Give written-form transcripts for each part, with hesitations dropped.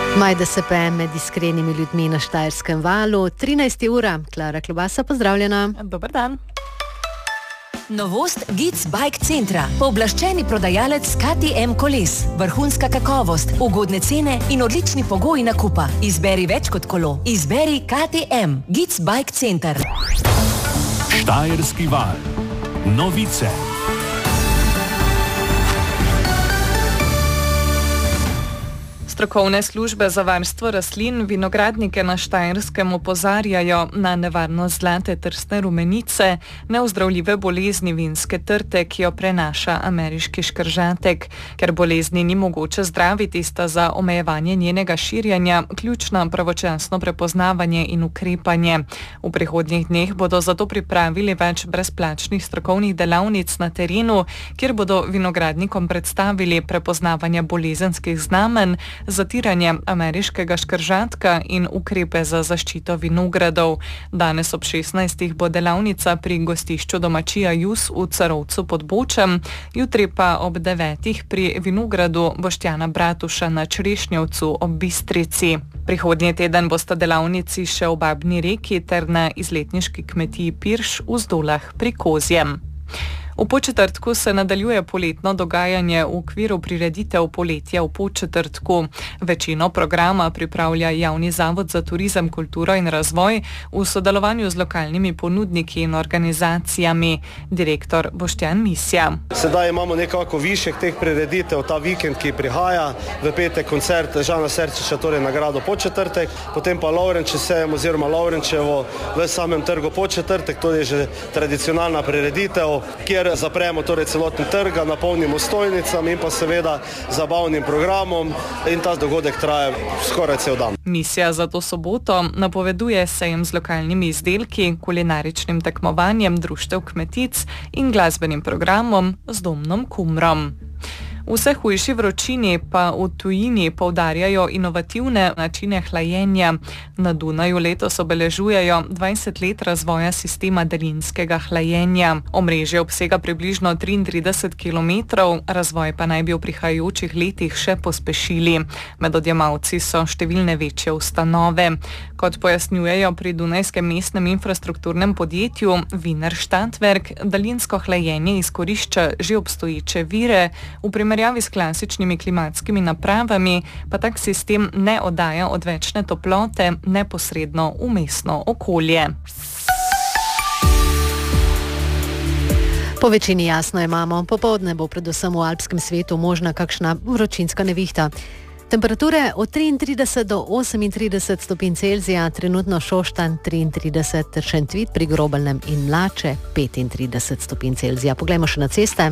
Majda se pe med iskrenimi ljudmi na Štajerskem valu. 13. ura. Klara Klobasa, pozdravljena. Dober dan. Novost Gic Bike Centra. Pooblaščeni prodajalec KTM koles. Vrhunska kakovost, ugodne cene in odlični pogoji nakupa. Izberi več kot kolo. Izberi KTM. Gic Bike Center. Štajerski val. Novice. Strokovne službe za varstvo rastlin vinogradnike na Štajerskem opozarjajo na nevarnost zlate trsne rumenice, neozdravljive bolezni vinske trte, ki jo prenaša ameriški škržatek. Ker bolezni ni mogoče zdraviti, sta za omejevanje njenega širjenja ključna pravočasno prepoznavanje in ukrepanje. V prihodnjih dneh bodo zato pripravili več brezplačnih strokovnih delavnic na terenu, kjer bodo vinogradnikom predstavili prepoznavanje bolezenskih znamenj, zatiranje ameriškega škržatka in ukrepe za zaščito vinogradov. Danes ob 16. bo delavnica pri gostišču domačija Jus v Carovcu pod Bočem, jutri pa ob 9. pri vinogradu Boštjana Bratuša na Črešnjevcu ob Bistrici. Prihodnji teden bosta delavnici še v Babni Reki ter na izletniški kmetiji Pirš v Zdolah pri Kozjem. V Podčetrtku se nadaljuje poletno dogajanje v okviru prireditev Poletja v Podčetrtku. Večino programa pripravlja Javni zavod za turizem, kulturo in razvoj v sodelovanju z lokalnimi ponudniki in organizacijami. Direktor Boštjan Misja. Sedaj imamo nekako višek teh prireditev ta vikend, ki prihaja. V petek koncert Žana Serčiča, torej nagrado Podčetrtek, potem pa Lovrenče sejem oziroma Lovrenčevo v samem trgu Podčetrtek, to je že tradicionalna prireditev, kjer zapremo torej celoten trg, napolnimo stojnicami in pa seveda zabavnim programom in ta dogodek traja skoraj cel dan. Misija za to soboto napoveduje sejem z lokalnimi izdelki, kulinaričnim tekmovanjem društev kmetic in glasbenim programom z Domnom Kumrom. Vse hujši vročini pa v tujini poudarjajo inovativne načine hlajenja. Na Dunaju letos obeležujejo 20 let razvoja sistema daljinskega hlajenja. Omrežje obsega približno 33 kilometrov, razvoj pa naj bi v prihajajočih letih še pospešili. Med odjemalci so številne večje ustanove. Kot pojasnjujejo pri dunajskem mestnem infrastrukturnem podjetju Wiener Stadtwerk, daljinsko hlajenje izkorišča že obstoječe vire, v primerjavi s klasičnimi klimatskimi napravami pa tak sistem ne oddaja odvečne toplote neposredno v mestno okolje. Po večini jasno imamo, popoldne bo predvsem v alpskem svetu možna kakšna vročinska nevihta. Temperature od 33 do 38 stopinj Celzija, trenutno Šoštanj 33, Šentvid pri Grobelnem in Mlače 35 stopinj Celzija. Poglejmo še na ceste.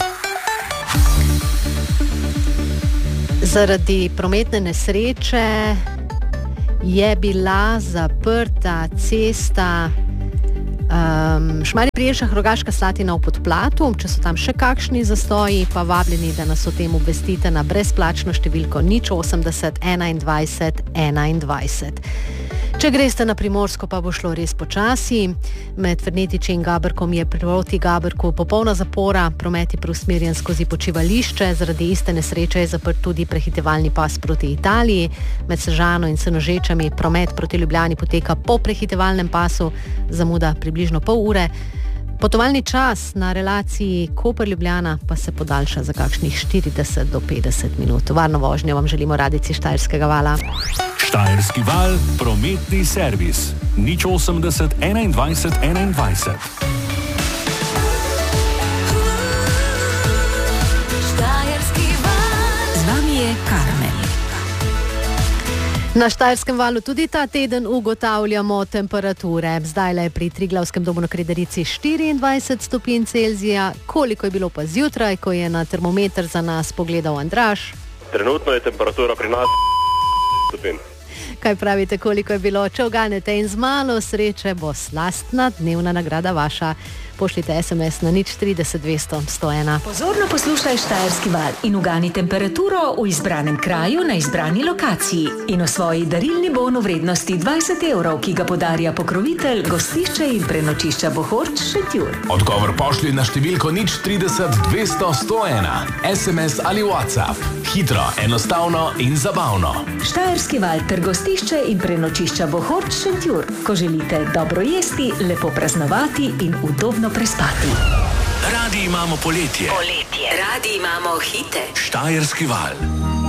Zaradi prometne nesreče je bila zaprta cesta Šmarje-pri-Jelšah, Rogaška Slatina v Podplatu. Če so tam še kakšni zastoji, pa vabljeni, da nas o tem obvestite na brezplačno številko 080 21 21. Če greste na Primorsko, pa bo šlo res počasi. Med Fernetiči in Gaberkom je proti Gaberku popolna zapora, promet je preusmerjen skozi počivališče, zaradi iste nesreče je zaprt tudi prehitevalni pas proti Italiji. Med Sežano in Senožečami promet proti Ljubljani poteka po prehitevalnem pasu, zamuda približno pol ure. Potovalni čas na relaciji Koper-Ljubljana pa se podaljša za kakšnih 40 do 50 minut. Varno vožnjo vam želimo radici Štajerskega vala. Štajerski val, prometni servis. 080 21 21. Z vami je Karmen. Na Štajerskem valu tudi ta teden ugotavljamo temperature. Zdajle je pri Triglavskem domu na Krederici 24 stopinj Celzija. Koliko je bilo pa zjutraj, ko je na termometer za nas pogledal Andraž? Trenutno je temperatura pri nas stopinj. Kaj pravite, koliko je bilo? Če uganete in z malo sreče bo slastna dnevna nagrada vaša. pošljite SMS na 030 200 101. Pozorno poslušaj Štajerski val in ugani temperaturo v izbranem kraju na izbrani lokaciji in osvoji darilni bon v vrednosti 20 evrov, ki ga podarja pokrovitelj gostišča in prenočišča Bohorč Šentjur. Odgovor pošlji na številko 030 200 101. SMS ali WhatsApp. Hitro, enostavno in zabavno. Štajerski val ter gostišče in prenočišča Bohorč Šentjur. Ko želite dobro jesti, lepo praznovati in udobno prespati. Radi imamo poletje. Radi imamo hite. Štajerski val.